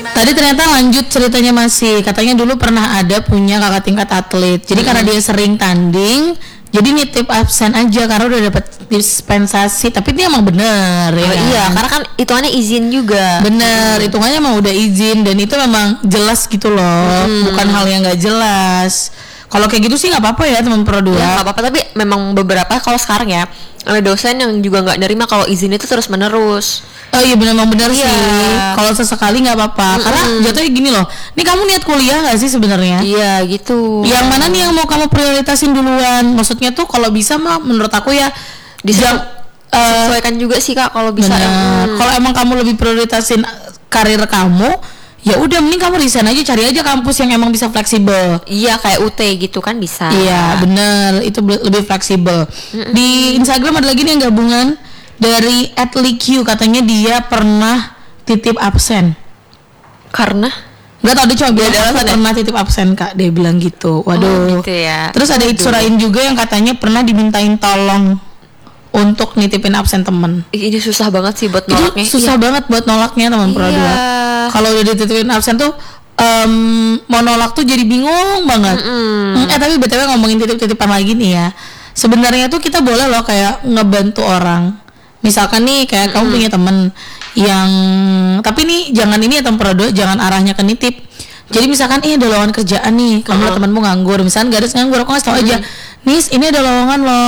Tadi ternyata lanjut ceritanya masih. Katanya dulu pernah ada punya kakak tingkat atlet. Jadi karena dia sering tanding, jadi nitip absen aja karena udah dapat dispensasi. Tapi dia emang bener ya kan? Iya, karena kan hitungannya izin juga. Bener, hitungannya emang udah izin dan itu memang jelas gitu loh. Bukan hal yang nggak jelas. Kalau kayak gitu sih nggak apa-apa ya teman Pro 2. Ya nggak apa-apa, tapi memang beberapa kalau sekarang ya ada dosen yang juga nggak nerima kalau izin itu terus menerus. Oh iya memang benar sih. Kalau sesekali nggak apa-apa. Karena jatuhnya gini loh. Nih kamu niat kuliah nggak sih sebenarnya? Iya gitu. Yang mana nih yang mau kamu prioritasin duluan? Maksudnya tuh kalau bisa mah menurut aku ya disesuaikan juga sih Kak kalau bisa. Kalau emang kamu lebih prioritasin karir kamu, ya udah mending kamu resign aja, cari aja kampus yang emang bisa fleksibel. Iya kayak UT gitu kan bisa. Iya bener, itu lebih fleksibel. Di Instagram ada lagi nih yang gabungan dari @liq, katanya dia pernah titip absen. Karena nggak tahu, dia cuma bilang aku pernah titip absen Kak, dia bilang gitu. Waduh. Gitu ya. Terus ada Surain juga yang katanya pernah dimintain tolong untuk nitipin absen temen. Ini susah banget sih buat nolaknya. Itu susah banget buat nolaknya teman Pro 2. Kalau udah dititipin absen tuh mau nolak tuh jadi bingung banget. Tapi BTW ngomongin titip-titipan lagi nih ya. Sebenarnya tuh kita boleh loh kayak ngebantu orang. Misalkan nih kayak kamu punya temen yang, tapi nih jangan ini ya teman Pro 2, jangan arahnya ke nitip. Jadi misalkan ada lowongan kerjaan nih, kamu lihat temanmu nganggur, misalkan garis nganggur, aku ngasih tau aja, Nis ini ada lowongan loh.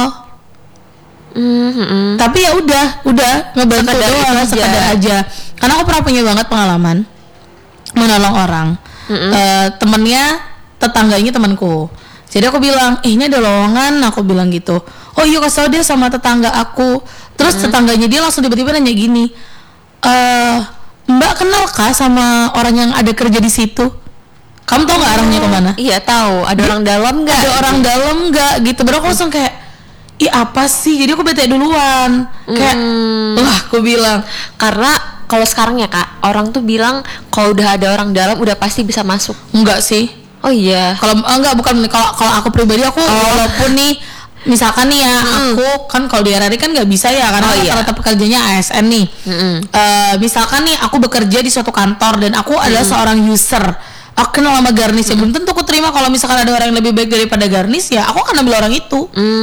Tapi ya udah ngebantu doang, sekadar aja. Karena aku pernah punya banget pengalaman menolong orang. Temennya, tetangganya temanku. Jadi aku bilang, ini ada lowongan, aku bilang gitu. Oh iya, kasih tau dia sama tetangga aku. Terus tetangganya dia langsung tiba-tiba nanya gini, Mbak kenal kah sama orang yang ada kerja di situ? Kamu tahu nggak arahnya kemana? Iya tahu. Ada orang dalam nggak? Ada orang dalam nggak? Gitu. Baru aku langsung kayak, ih apa sih? Jadi aku bete duluan. Kayak, wah aku bilang. Karena kalau sekarang ya Kak, orang tuh bilang kalau udah ada orang dalam udah pasti bisa masuk. Enggak sih. Oh iya. Kalau bukan kalau aku pribadi aku walaupun nih misalkan nih ya aku kan kalau di RRI kan nggak bisa ya karena rata-rata pekerjanya ASN nih. Misalkan nih aku bekerja di suatu kantor dan aku adalah seorang user. Aku kenal sama Garnis ya belum tentu aku terima kalau misalkan ada orang yang lebih baik daripada Garnis, ya aku akan ambil orang itu.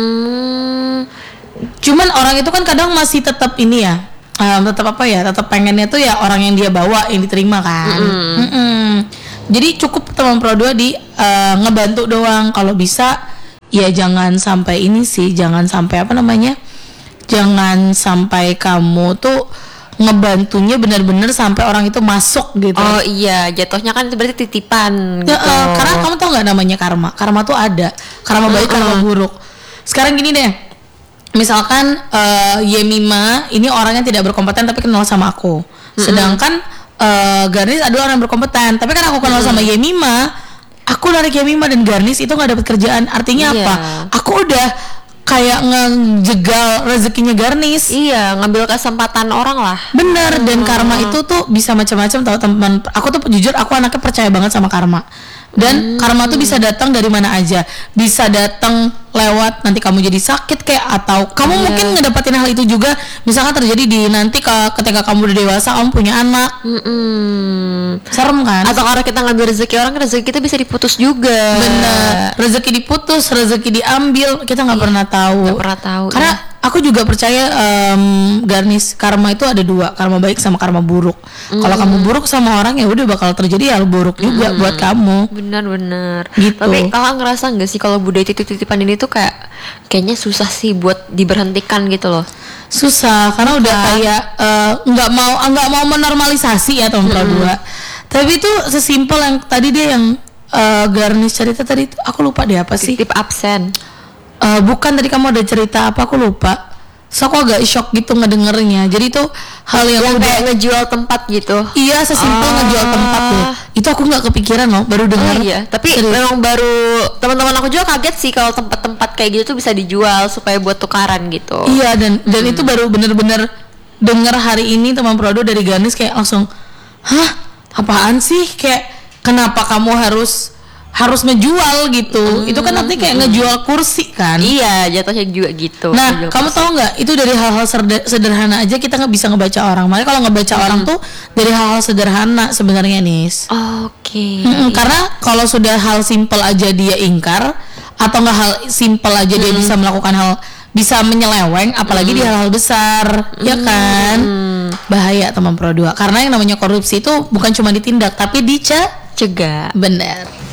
Cuman orang itu kan kadang masih tetap ini ya. Tetap apa ya? Tetap pengennya tuh ya orang yang dia bawa yang diterima kan. Jadi cukup teman Pro 2 di ngebantu doang. Kalau bisa ya jangan sampai ini sih, jangan sampai apa namanya? Jangan sampai kamu tuh ngebantunya benar-benar sampai orang itu masuk gitu. Oh iya, jatuhnya kan berarti titipan gitu. Karena kamu tau nggak namanya karma? Karma tuh ada. Karma baik, karma buruk. Sekarang gini deh. Misalkan Yemima ini orangnya tidak berkompeten tapi kenal sama aku. Sedangkan Garnis adalah orang yang berkompeten, tapi kan aku kenal sama Yemima, aku narik Yemima dan Garnis itu nggak dapat kerjaan. Artinya apa? Aku udah kayak ngejegal rezekinya Garnis. Iya, ngambil kesempatan orang lah. Bener. Dan karma itu tuh bisa macam-macam tau teman. Aku tuh jujur aku anaknya percaya banget sama karma. Dan karma tuh bisa datang dari mana aja. Bisa datang lewat nanti kamu jadi sakit kayak, atau kamu mungkin ngedapatin hal itu juga. Misalkan terjadi di nanti ketika kamu udah dewasa, kamu punya anak. Serem kan? Atau kalau kita ngambil rezeki orang, rezeki kita bisa diputus juga. Bener. Rezeki diputus, rezeki diambil, kita nggak pernah tahu. Nggak pernah tahu. Karena aku juga percaya Garnis, karma itu ada dua, karma baik sama karma buruk. Kalau kamu buruk sama orang ya udah bakal terjadi hal buruk juga buat kamu. Benar-benar. Gitu. Tapi kakak ngerasa nggak sih kalau budaya titip-titipan ini tuh kayaknya susah sih buat diberhentikan gitu loh? Susah karena udah kayak nggak mau menormalisasi ya teman Pro 2. Tapi itu sesimpel yang tadi dia yang Garnis cerita tadi itu, aku lupa deh apa sih? Titip absen. Bukan, tadi kamu ada cerita apa aku lupa. So aku agak shock gitu ngedengernya. Jadi itu hal yang udah kayak ngejual tempat gitu. Iya, sesimpel ngejual tempat deh. Itu aku nggak kepikiran loh, baru dengar. Iya, tapi memang baru teman-teman aku juga kaget sih kalau tempat-tempat kayak gitu tuh bisa dijual supaya buat tukaran gitu. Iya, dan itu baru bener-bener dengar hari ini teman Pro 2 dari Garnis kayak langsung, hah, apaan sih? Kayak kenapa kamu harus harus ngejual gitu. Itu kan artinya kayak ngejual kursi kan. Iya, jatuhnya juga gitu. Nah, kamu tahu nggak, itu dari hal-hal sederhana aja kita nggak bisa ngebaca orang. Makanya kalau ngebaca orang tuh dari hal-hal sederhana sebenarnya, Nis. Oke. Karena kalau sudah hal simpel aja dia ingkar, atau nggak hal simpel aja dia bisa melakukan hal, bisa menyeleweng, apalagi di hal-hal besar, ya kan? Bahaya teman Pro 2. Karena yang namanya korupsi itu bukan cuma ditindak, tapi dicegah. Bener.